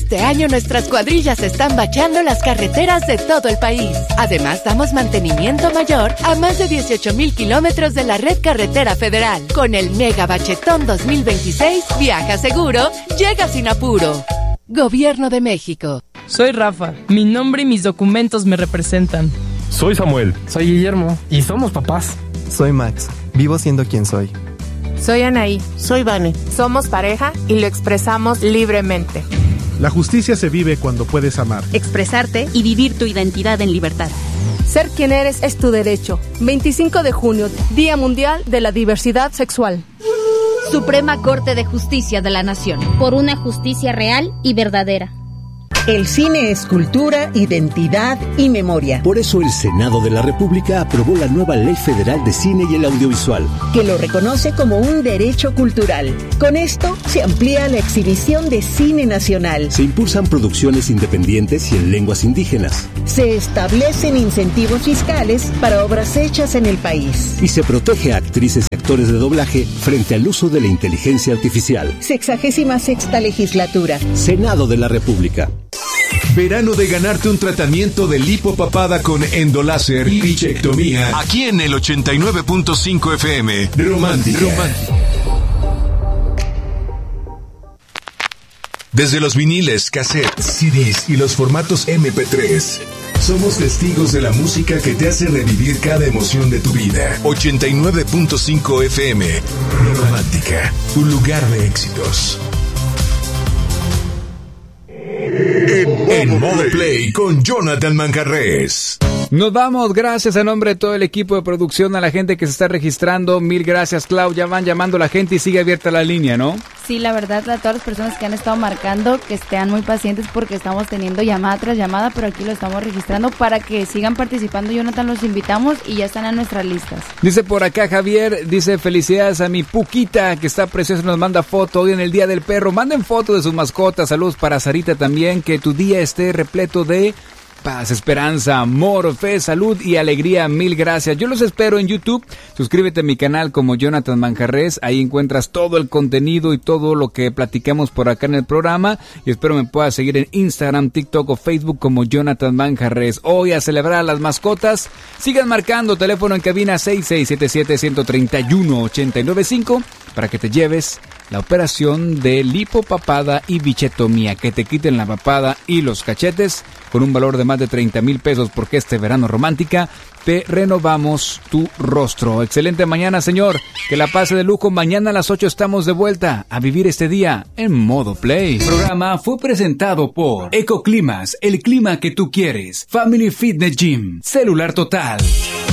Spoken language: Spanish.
Este año nuestras cuadrillas están bachando las carreteras de todo el país. Además, damos mantenimiento mayor a más de 18,000 kilómetros de la red carretera federal. Con el Mega Bachetón 2026, viaja seguro, llega sin apuro. Gobierno de México. Soy Rafa. Mi nombre y mis documentos me representan. Soy Samuel. Soy Guillermo. Y somos papás. Soy Max. Vivo siendo quien soy. Soy Anaí. Soy Vane. Somos pareja y lo expresamos libremente. La justicia se vive cuando puedes amar, expresarte y vivir tu identidad en libertad. Ser quien eres es tu derecho. 25 de junio, Día Mundial de la Diversidad Sexual. Suprema Corte de Justicia de la Nación. Por una justicia real y verdadera. El cine es cultura, identidad y memoria. Por eso el Senado de la República aprobó la nueva Ley Federal de Cine y el Audiovisual, que lo reconoce como un derecho cultural. Con esto se amplía la exhibición de cine nacional. Se impulsan producciones independientes y en lenguas indígenas. Se establecen incentivos fiscales para obras hechas en el país. Y se protege a actrices y actores de doblaje frente al uso de la inteligencia artificial. 66ª legislatura. Senado de la República. Verano de ganarte un tratamiento de lipopapada con endoláser y bichectomía. Aquí en el 89.5 FM. Romántica. Desde los viniles, cassettes, CDs y los formatos MP3. Somos testigos de la música que te hace revivir cada emoción de tu vida. 89.5 FM. Romántica. Un lugar de éxitos. En modo play con Jonathan Manjarrés. Nos vamos, gracias a nombre de todo el equipo de producción, a la gente que se está registrando. Mil gracias, Clau. Ya van llamando a la gente y sigue abierta la línea, ¿no? Sí, la verdad, a todas las personas que han estado marcando, que estén muy pacientes porque estamos teniendo llamada tras llamada, pero aquí lo estamos registrando para que sigan participando. Jonathan, los invitamos y ya están en nuestras listas. Dice por acá Javier, dice felicidades a mi Puquita, que está preciosa, nos manda foto hoy en el Día del Perro. Manden foto de su mascota. Saludos para Sarita también, que tu día esté repleto de paz, esperanza, amor, fe, salud y alegría. Mil gracias. Yo los espero en YouTube. Suscríbete a mi canal como Jonathan Manjarrés. Ahí encuentras todo el contenido y todo lo que platicamos por acá en el programa. Y espero me puedas seguir en Instagram, TikTok o Facebook como Jonathan Manjarrés. Hoy a celebrar a las mascotas. Sigan marcando. Teléfono en cabina 6677-131-895 para que te lleves la operación de lipopapada y bichetomía, que te quiten la papada y los cachetes con un valor de más de 30,000 pesos, porque este verano Romántica te renovamos tu rostro. Excelente mañana, señor, que la pase de lujo. Mañana a las 8 estamos de vuelta a vivir este día en modo play. El programa fue presentado por Ecoclimas, el clima que tú quieres, Family Fitness Gym, Celular Total.